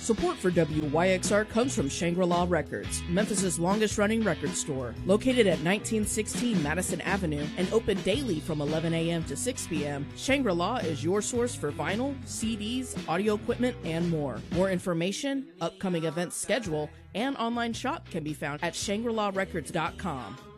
Support for WYXR comes from Shangri-La Records, Memphis's longest-running record store. Located at 1916 Madison Avenue and open daily from 11 a.m. to 6 p.m., Shangri-La is your source for vinyl, CDs, audio equipment, and more. More information, upcoming events schedule, and online shop can be found at ShangriLaRecords.com.